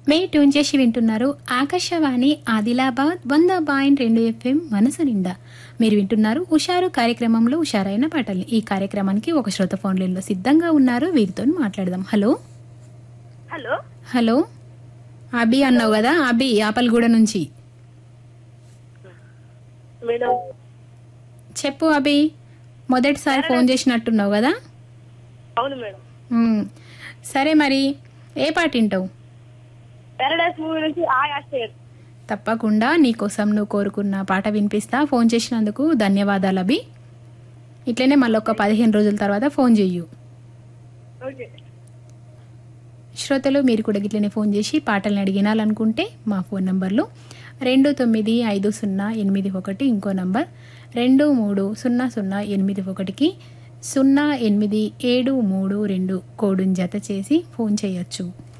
మే tune చేసి వింటున్నారు Akashvani Adilabad 100.2 FM మనసు నిండా. మీరు వింటున్నారు ఉషారు కార్యక్రమంలో ఉషారైన పాటలు. ఈ కార్యక్రమానికి ఒక శ్రోత ఫోన్ లైన్లో సిద్ధంగా ఉన్నారు, వీరితో మాట్లాడదాం. హలో హలో హలో అభి అన్నావు కదా, అభి యాపల్గూడ నుంచి. మేడం చెప్పు అభి, మొదటిసారి ఫోన్ చేసినట్టున్నావు కదా. అవును మేడం. సరే మరి ఏ పాట వింటావు? పారడైస్ మూవీ నుంచి ఆయాస్టర్. తప్పకుండా నీకోసం నువ్వు కోరుకున్న పాట వినిపిస్తా. ఫోన్ చేసినందుకు ధన్యవాదాలు అభి. ఇట్లనే మళ్ళీ ఒక 15 రోజుల తర్వాత ఫోన్ చెయ్యు. ఓకే. శ్రోతలు మీరు కూడా ఇట్లనే ఫోన్ చేసి పాటలను అడిగినాలనుకుంటే మా ఫోన్ నంబర్లు 295081, ఇంకో నంబర్ 230081కి 087332 కోడుని జత చేసి ఫోన్ చేయొచ్చు.